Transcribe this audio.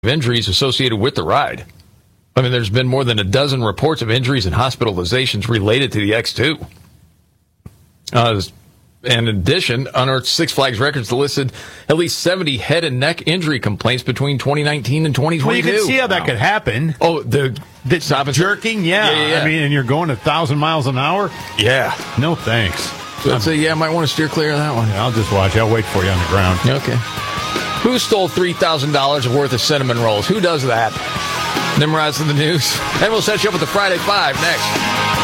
injuries associated with the ride. I mean, there's been more than a dozen reports of injuries and hospitalizations related to the X2. In addition, unearthed Six Flags records listed at least 70 head and neck injury complaints between 2019 and 2022. Well, you can see how that could happen. Oh, the jerking? Yeah. I mean, and you're going 1,000 miles an hour? Yeah. No thanks. So I'd say, I might want to steer clear of that one. Yeah, I'll just watch. I'll wait for you on the ground. Okay. Who stole $3,000 worth of cinnamon rolls? Who does that? Nimrod's in the news. And we'll set you up with the Friday Five next.